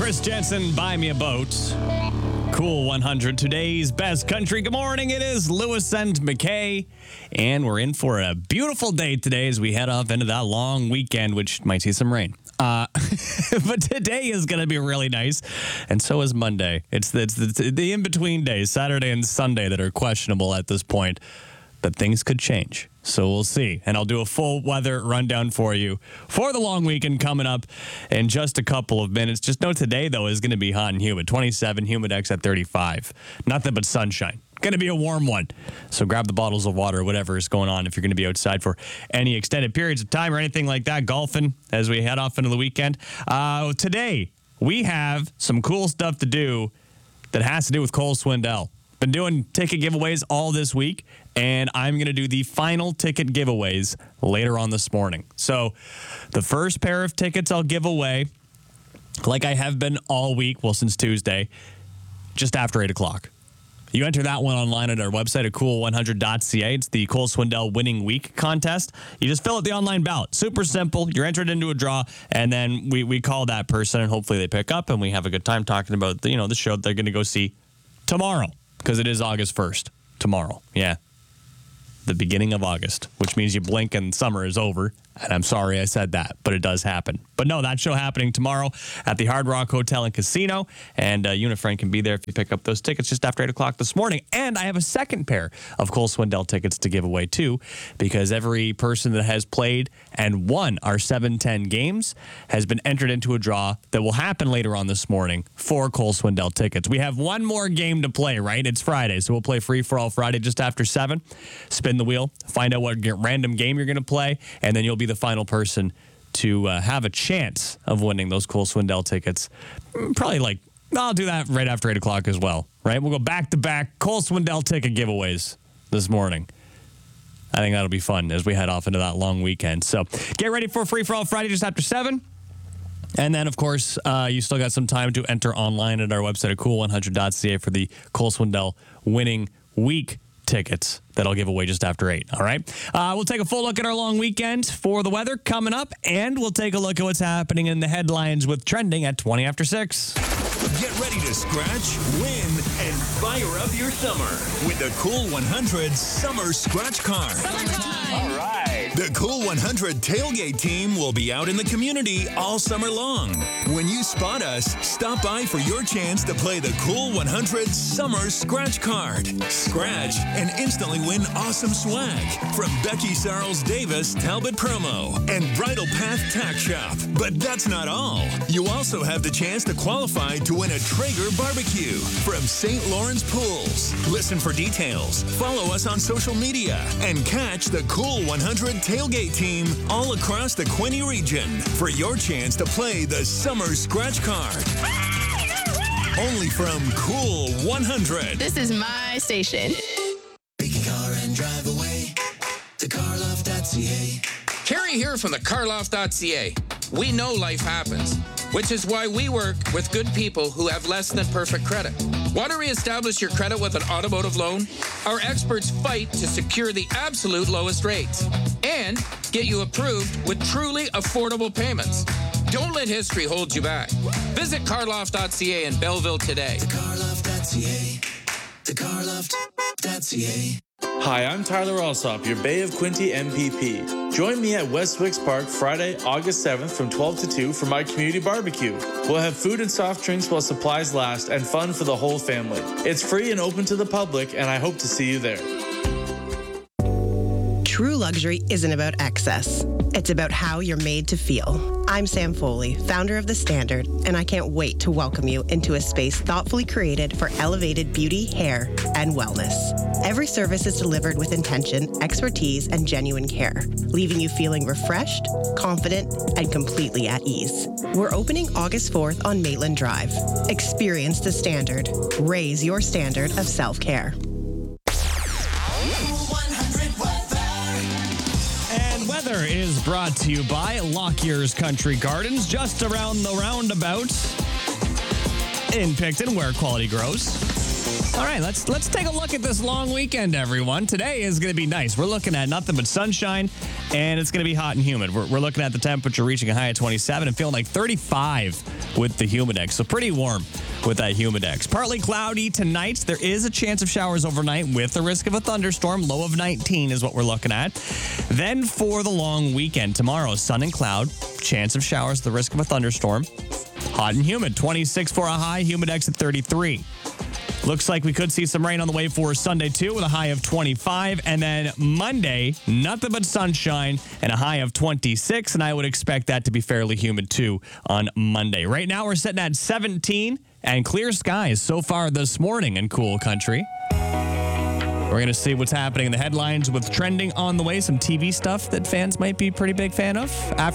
Chris Jensen, Buy Me a Boat. Cool 100, today's best country. Good morning. It is Lewis and McKay. And we're in for a beautiful day today as we head off into that long weekend, which might see some rain. But today is going to be really nice. And so is Monday. It's the in-between days, Saturday and Sunday, that are questionable at this point. But things could change. So we'll see. And I'll do a full weather rundown for you for the long weekend coming up in just a couple of minutes. Just know today, though, is going to be hot and humid. 27, humidex at 35. Nothing but sunshine. Going to be a warm one. So grab the bottles of water, whatever is going on, if you're going to be outside for any extended periods of time or anything like that, golfing as we head off into the weekend. Today, we have some cool stuff to do that has to do with Cole Swindell. Been doing ticket giveaways all this week, and I'm going to do the final ticket giveaways later on this morning. So the first pair of tickets I'll give away, like I have been all week, well, since Tuesday, just after 8 o'clock. You enter that one online at our website at cool100.ca. It's the Cole Swindell Winning Week contest. You just fill out the online ballot. Super simple. You're entered into a draw, and then we call that person, and hopefully they pick up, and we have a good time talking about the show that they're going to go see tomorrow. Because it is August 1st, tomorrow. Yeah. The beginning of August, which means you blink and summer is over. And I'm sorry I said that, but it does happen. But no, that show happening tomorrow at the Hard Rock Hotel and Casino. And Unifriend can be there if you pick up those tickets just after 8 o'clock this morning. And I have a second pair of Cole Swindell tickets to give away, too, because every person that has played and won our 710 games has been entered into a draw that will happen later on this morning for Cole Swindell tickets. We have one more game to play, right? It's Friday, so we'll play Free For All Friday just after 7. Spin the wheel, find out what random game you're going to play, and then you'll be the final person to have a chance of winning those Cole Swindell tickets. Probably I'll do that right after 8 o'clock as well, right? We'll go back-to-back Cole Swindell ticket giveaways this morning. I think that'll be fun as we head off into that long weekend. So get ready for Free For All Friday just after 7. And then, of course, you still got some time to enter online at our website at cool100.ca for the Cole Swindell Winning Week tickets that I'll give away just after 8. All right. We'll take a full look at our long weekend for the weather coming up, and we'll take a look at what's happening in the headlines with trending at 20 after 6. Get ready to scratch, win, and fire up your summer with the Cool 100 Summer Scratch Card. All right. The Cool 100 tailgate team will be out in the community all summer long. When you spot us, stop by for your chance to play the Cool 100 Summer Scratch Card. Scratch and instantly win awesome swag from Becky Sarles Davis Talbot Promo and Bridal Path Tack Shop. But that's not all. You also have the chance to qualify to win a Traeger barbecue from St. Lawrence Pools. Listen for details, follow us on social media, and catch the Cool 100 tailgate team all across the Quinte region for your chance to play the Summer Scratch Card. Only from Cool 100. This is my station. Pick a car and drive away to carloft.ca. Carrie here from the carloft.ca. We know life happens, which is why we work with good people who have less than perfect credit. Want to reestablish your credit with an automotive loan? Our experts fight to secure the absolute lowest rates and get you approved with truly affordable payments. Don't let history hold you back. Visit carloft.ca in Belleville today. To carloft.ca. To carloft.ca. Hi, I'm Tyler Alsop, your Bay of Quinte MPP. Join me at Westwicks Park Friday, August 7th from 12 to 2 for my community barbecue. We'll have food and soft drinks while supplies last and fun for the whole family. It's free and open to the public, and I hope to see you there. True luxury isn't about excess. It's about how you're made to feel. I'm Sam Foley, founder of The Standard, and I can't wait to welcome you into a space thoughtfully created for elevated beauty, hair, and wellness. Every service is delivered with intention, expertise, and genuine care, leaving you feeling refreshed, confident, and completely at ease. We're opening August 4th on Maitland Drive. Experience The Standard. Raise your standard of self-care. Weather is brought to you by Lockyer's Country Gardens, just around the roundabout in Picton, where quality grows. All right, let's take a look at this long weekend, everyone. Today is going to be nice. We're looking at nothing but sunshine, and it's going to be hot and humid. We're looking at the temperature reaching a high of 27 and feeling like 35 with the Humidex. So pretty warm with that Humidex. Partly cloudy tonight. There is a chance of showers overnight with the risk of a thunderstorm. Low of 19 is what we're looking at. Then for the long weekend, tomorrow, sun and cloud. Chance of showers, the risk of a thunderstorm. Hot and humid. 26 for a high, Humidex at 33. Looks like we could see some rain on the way for Sunday, too, with a high of 25. And then Monday, nothing but sunshine and a high of 26. And I would expect that to be fairly humid, too, on Monday. Right now, we're sitting at 17 and clear skies so far this morning in Cool Country. We're going to see what's happening in the headlines with trending on the way. Some TV stuff that fans might be a pretty big fan of. After